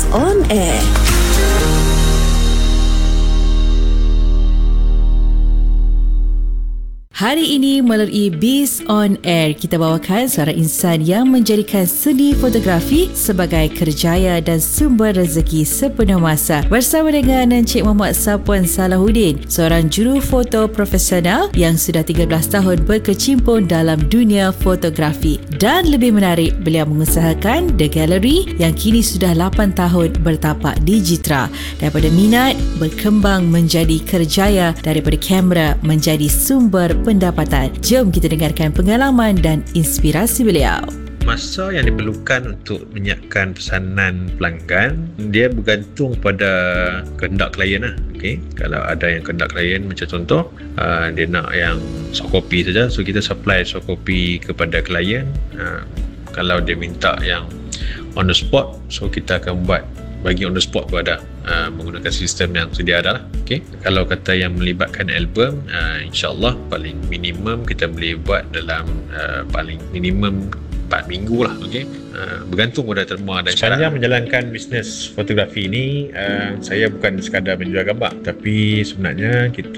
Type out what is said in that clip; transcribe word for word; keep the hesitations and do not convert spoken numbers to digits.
on Air. Hari ini melalui Biz on Air, kita bawakan seorang insan yang menjadikan seni fotografi sebagai kerjaya dan sumber rezeki sepenuh masa. Bersama dengan Encik Muhammad Sapuan Salahuddin, seorang juru foto profesional yang sudah tiga belas tahun berkecimpung dalam dunia fotografi. Dan lebih menarik, beliau mengusahakan The Gallery yang kini sudah lapan tahun bertapak di Jitra. Daripada minat, berkembang menjadi kerjaya, daripada kamera menjadi sumber pendapatan. Jom kita dengarkan pengalaman dan inspirasi beliau. Masa yang diperlukan untuk menyiapkan pesanan pelanggan, dia bergantung pada kehendak klien lah. Okay? Kalau ada yang kehendak klien, macam contoh uh, dia nak yang soft copy saja, so kita supply soft copy kepada klien. Uh, kalau dia minta yang on the spot, so kita akan buat bagi on the spot pun ada, uh, menggunakan sistem yang sedia ada lah. Okay? Kalau kata yang melibatkan album, uh, insyaAllah paling minimum kita boleh buat dalam uh, paling minimum empat minggu lah. Okay? Uh, bergantung pada terma dan syarat. Sepanjang menjalankan bisnes fotografi ini, uh, saya bukan sekadar menjual gambar, tapi sebenarnya kita